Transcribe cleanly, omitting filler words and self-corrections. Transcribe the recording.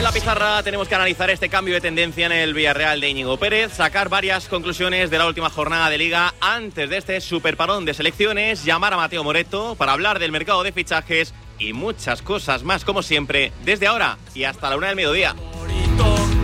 la pizarra tenemos que analizar este cambio de tendencia en el Villarreal de Íñigo Pérez, sacar varias conclusiones de la última jornada de Liga antes de este superparón de selecciones, llamar a Mateo Moreto para hablar del mercado de fichajes y muchas cosas más, como siempre, desde ahora y hasta la 1 del mediodía.